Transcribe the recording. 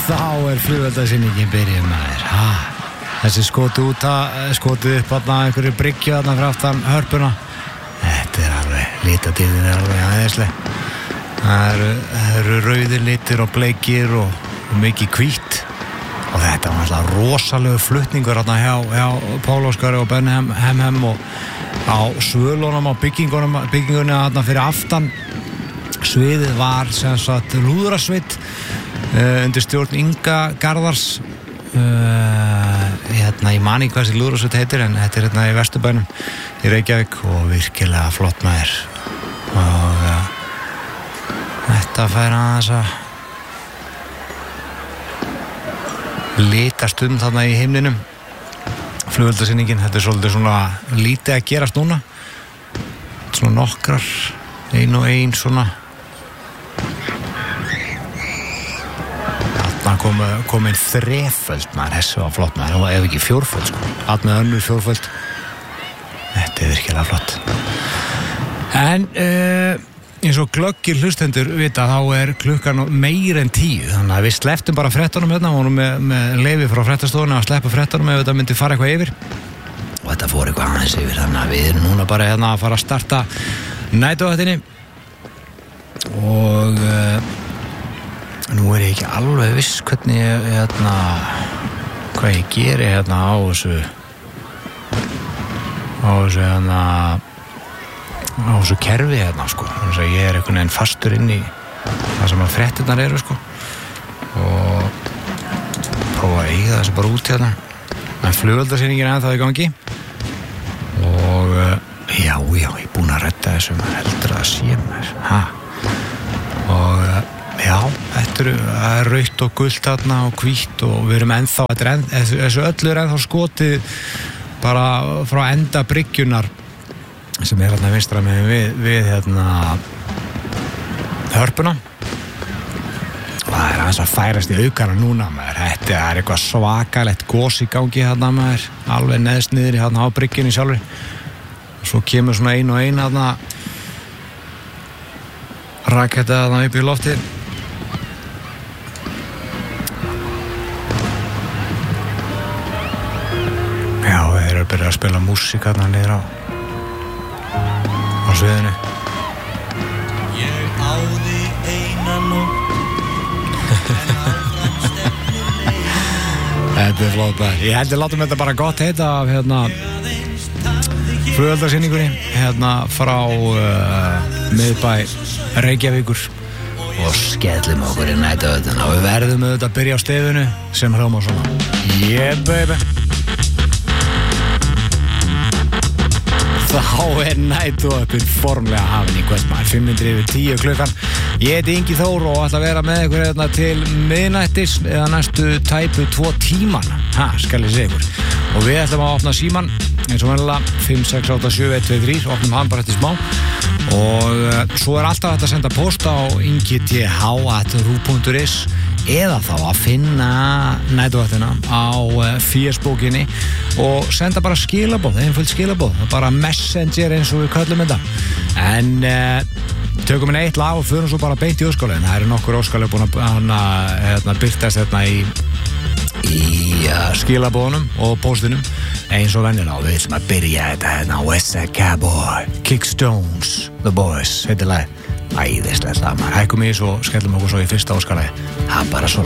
Þá flugveldarsýningin byrjuð maður. Þessi skotið upp þarna einhverju bryggju þarna fyrir aftan hörpuna. Þetta alveg, litadýrðin alveg aðeinsleg. Það eru rauðir litir og bleikir og mikið hvítt. Og þetta var alltaf rosalegu flutningur þarna hjá Pál Óskari og Ben Hem og á svölunum á byggingunni þarna fyrir aftan. Sviðið var sem sagt lúðrasveit undir stjórn Inga Garðars. Ég man ekki hvað þessi lúðrasveit heitir, en þetta hérna í Vesturbænum í Reykjavík og virkilega flott maður. Og þetta fær aðeins að litast þarna í himninum. Flugveldarsýningin, þetta svolítið svona lítið að gerast núna. Svona nokkrar, ein og ein svona. Þarna kom einn þreföld maður, þessu var flott maður, ef ekki fjórföld sko. Allt með önnur fjórföld. Þetta virkilega flott. En eins og glöggir hlustendur vita, þá klukkan meir en 10, þannig að við slepptum bara fréttunum hérna, vorum með leyfi frá fréttastofunni að sleppa fréttunum ef þetta myndi fara eitthvað yfir, og þetta fór eitthvað aðeins yfir, þannig að við erum núna bara hérna að fara að starta næturvaktinni. Og nú ég ekki alveg viss hvernig hvað ég geri hérna á þessu kerfi hérna sko. Þannig að ég einhvern veginn fastur inn í það sem að fréttirnar eru sko, og prófa að eiga þessu bara út hérna. En flugveldarsýningin ennþá í gangi og já, ég er búinn að redda þessu, maður heldur að það sé maður. Og já, þetta rautt og gult þarna og hvítt, og við erum ennþá, þessu öllu ennþá skotið bara frá enda bryggjunar sem hérna vinstra með við hérna hörpuna. Og það aðeins að færast í aukana núna maður. Þetta eitthvað svakalegt gos í gangi hérna maður, alveg neðst niður í hérna á bryggjunni sjálfri. Og svo kemur svona ein og ein hérna raketta hérna upp í loftið. Já, þeir eru byrjað að spila músík hérna niður á sviðinu. Ég áði eina nótt. Þetta flott maður. Ég held að látum þetta bara gott heita af hérna flugveldarsýningunni hérna frá miðbæ Reykjavíkur, og skellum okkur í næturvaktina, og við verðum auðvitað að byrja á stefinu sem hljómar svona. Yeah baby. Þá næturvaktin formlega hafin í Kvöldmaður, 5:05 klukkan. Ég heiti Ingi Þór og ætla að vera með ykkur hérna til miðnættis eða næstu tæpu 2 tímana. Skal ég segja ykkur. Og við ætlum að opna síman eins og venjulega 5687123, opnum hann bara eftir smá. Og svo alltaf hægt að senda post á ingith@ru.is eða þá að finna næturvaktina á Facebookinni og senda bara skilaboð, einföld skilaboð, bara messenger eins og við köllum þetta. En tökum við eitt lag og förum svo bara beint í óskalið. Það eru nokkur óskalið búin að byrtast hérna í skilaboðunum og postinum eins og venjulega, og við ætlum að byrja þetta hérna. Westside Cowboy, Kickstones, The Boys, heitir lag. Æðislegt lag maður. Hækkum í svo skellum okkur svo í fyrsta óskalagi. Það bara svona.